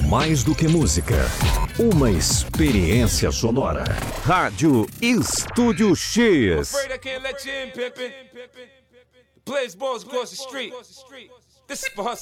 mais do que música, uma experiência sonora. Rádio Estúdio X. Afraid I can't let you in, Pimpin'. Blaze balls across the street. This is for